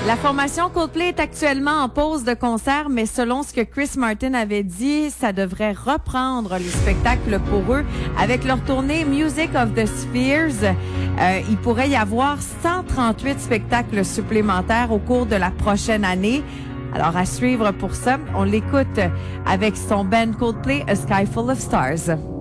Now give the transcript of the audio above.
La formation Coldplay est actuellement en pause de concert, mais selon ce que Chris Martin avait dit, ça devrait reprendre les spectacles pour eux avec leur tournée Music of the Spheres. Il pourrait y avoir 138 spectacles supplémentaires au cours de la prochaine année. Alors, à suivre pour ça, on l'écoute avec son band Coldplay, A Sky Full of Stars.